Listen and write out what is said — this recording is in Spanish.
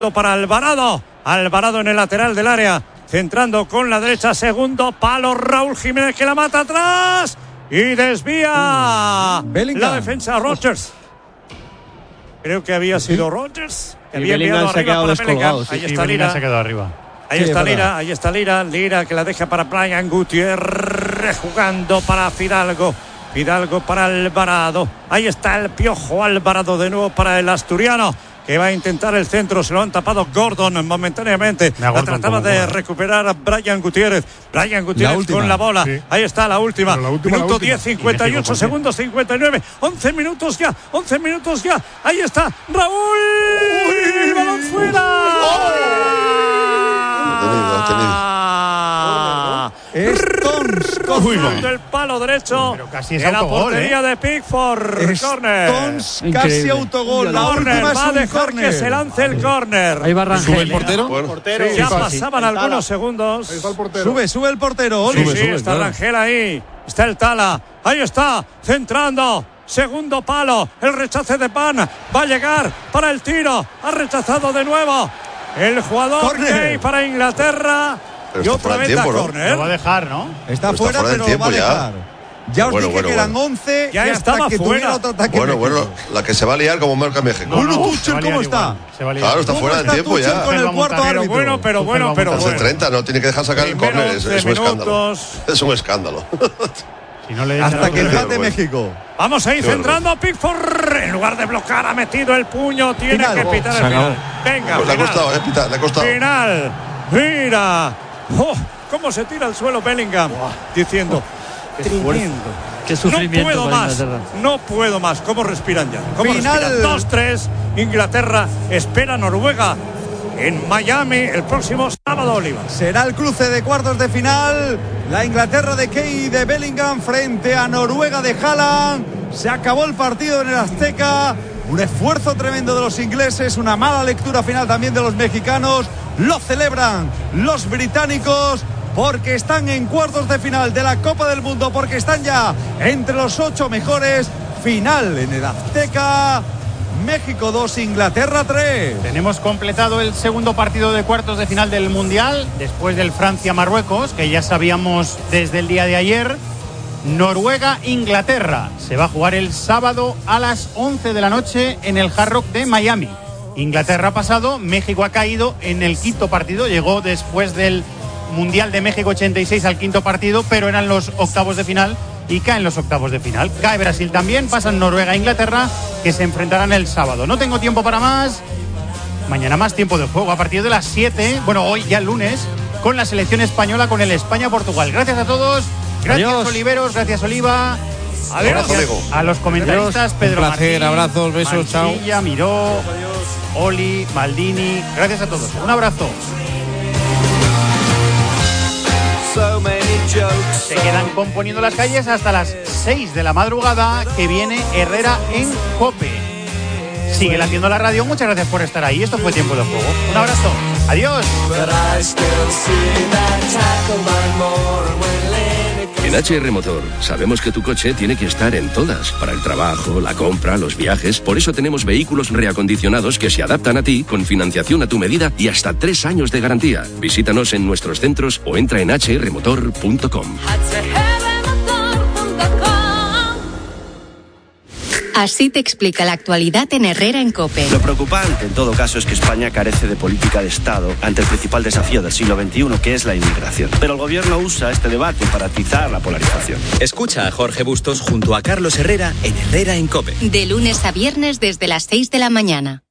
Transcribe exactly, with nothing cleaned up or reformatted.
para Alvarado. Alvarado en el lateral del área, centrando con la derecha, segundo palo, Raúl Jiménez que la mata atrás y desvía uh, la defensa Rodgers. Creo que había sido Rodgers. Que había Bellingham se ha quedado descolgado. Ahí está Lira. Se ha quedado arriba. Ahí sí, está Lira, ahí está Lira. Lira que la deja para Brian Gutiérrez, jugando para Fidalgo. Fidalgo para Alvarado. Ahí está el Piojo Alvarado de nuevo para el asturiano, que va a intentar el centro. Se lo han tapado Gordon momentáneamente. La Gordon trataba de bueno. recuperar a Brian Gutiérrez. Brian Gutiérrez la con la bola. Sí. Ahí está la última. La última Minuto la última. diez, cincuenta y ocho segundos, cincuenta y nueve. once minutos ya. once minutos ya. Ahí está Raúl. ¡Uy! ¡Balón fuera! Lo he tenido, lo he tenido. Stones cogiendo el palo derecho en la portería ¿eh? de Pickford. Stones casi autogol. La última va a dejar que se lance el córner. Ahí va Rangel. ¿Sube el portero? Bueno. portero sí, ya sí, pasaban sí. algunos segundos. Ahí está el portero. Sube, sube el portero. Oli. Sí, sube, sí, sube, está claro. Rangel ahí. Está el Tala. Ahí está, centrando. Segundo palo. El rechace de Pan. Va a llegar para el tiro. Ha rechazado de nuevo el jugador Kay para Inglaterra. Pero y otra vez tiempo, a ¿no? córner. Lo va a dejar, ¿no? Está, pero fuera, está fuera pero lo va a dejar. Ya, ya os bueno, dije bueno, que bueno. eran once ya y hasta estaba que fuera. tuviera otro ataque. Bueno, bueno, la que se va a liar como marca México. No, no, Tuchel, ¿cómo está? Claro, está fuera del tiempo ya. Con el cuarto pero bueno, pero bueno, pero bueno. treinta, no tiene que dejar sacar el córner. Es, es un escándalo. Es un escándalo. Si no le hasta que empate México. Vamos ahí centrando a Pickford. En lugar de bloquear, ha metido el puño. Tiene final. que pitar el final. Venga, pues le ha costado, eh, pita, le ha costado. Final. Mira. Oh, cómo se tira al suelo Bellingham. Wow. Diciendo, qué tremendo. Qué sufrimiento. No puedo más. No puedo más. ¿Cómo respiran ya? ¿Cómo final. respiran? dos tres. Inglaterra espera a Noruega en Miami el próximo sábado, Oliva. Será el cruce de cuartos de final. La Inglaterra de Kay de Bellingham frente a Noruega de Haaland. Se acabó el partido en el Azteca. Un esfuerzo tremendo de los ingleses, una mala lectura final también de los mexicanos. Lo celebran los británicos porque están en cuartos de final de la Copa del Mundo, porque están ya entre los ocho mejores. Final en el Azteca. México dos, Inglaterra tres. Tenemos completado el segundo partido de cuartos de final del Mundial, después del Francia-Marruecos, que ya sabíamos desde el día de ayer. Noruega-Inglaterra se va a jugar el sábado a las once de la noche en el Hard Rock de Miami. Inglaterra ha pasado, México ha caído en el quinto partido, llegó después del Mundial de México ochenta y seis al quinto partido, pero eran los octavos de final y caen los octavos de final. Cae Brasil también, pasan Noruega e Inglaterra, que se enfrentarán el sábado. No tengo tiempo para más. Mañana más tiempo de juego a partir de las siete, bueno, hoy ya el lunes, con la selección española, con el España-Portugal. Gracias a todos. Gracias, Adiós. Oliveros, gracias, Oliva. Adiós. Gracias a los comentaristas, Pedro Un placer, Martín, abrazos, besos, chao. Miró, Oli, Maldini. Gracias a todos. Un abrazo. Se quedan componiendo las calles hasta las seis de la madrugada, que viene Herrera en COPE. Sigue latiendo la radio. Muchas gracias por estar ahí. Esto fue Tiempo de Juego. Un abrazo. Adiós. En H R Motor sabemos que tu coche tiene que estar en todas, para el trabajo, la compra, los viajes. Por eso tenemos vehículos reacondicionados que se adaptan a ti, con financiación a tu medida y hasta tres años de garantía. Visítanos en nuestros centros o entra en h r motor punto com. Así te explica la actualidad en Herrera en COPE. Lo preocupante, en todo caso, es que España carece de política de Estado ante el principal desafío del siglo veintiuno, que es la inmigración. Pero el gobierno usa este debate para atizar la polarización. Escucha a Jorge Bustos junto a Carlos Herrera en Herrera en COPE. De lunes a viernes desde las seis de la mañana.